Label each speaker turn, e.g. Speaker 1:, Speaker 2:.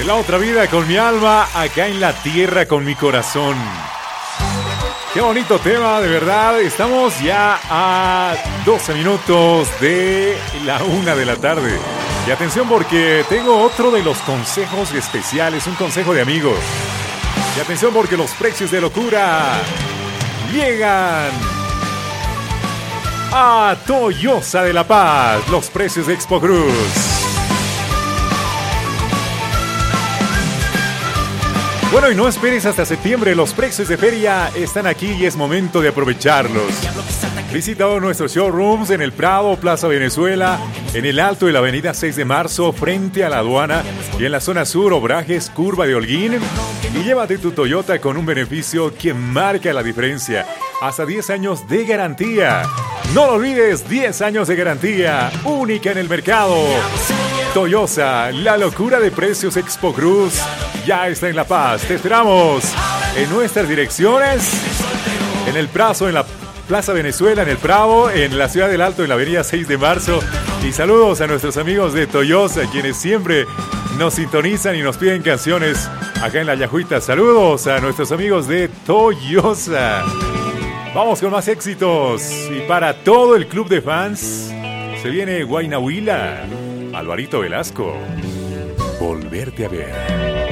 Speaker 1: En la otra vida con mi alma, acá en la tierra con mi corazón. Qué bonito tema, de verdad. Estamos ya a 12 minutos de la 1 de la tarde. Y atención porque tengo otro de los consejos especiales, un consejo de amigos. Y atención porque los precios de locura llegan a Toyosa de La Paz. Los precios de Expo Cruz. Bueno, y no esperes hasta septiembre, los precios de feria están aquí y es momento de aprovecharlos. Visita nuestros showrooms en el Prado, Plaza Venezuela, en el Alto de la Avenida 6 de Marzo, frente a la aduana, y en la zona sur, Obrajes, Curva de Holguín. Y llévate tu Toyota con un beneficio que marca la diferencia. Hasta 10 años de garantía. No lo olvides, 10 años de garantía, única en el mercado. Toyosa, la locura de precios Expo Cruz, ya está en La Paz. Te esperamos en nuestras direcciones, en el Prazo, en la Plaza Venezuela, en el Prado, en la Ciudad del Alto, en la Avenida 6 de Marzo. Y saludos a nuestros amigos de Toyosa, quienes siempre nos sintonizan y nos piden canciones acá en La Yajuita. Saludos a nuestros amigos de Toyosa. Vamos con más éxitos. Y para todo el club de fans, se viene Guaynahuila, Alvarito Velasco, Volverte a ver.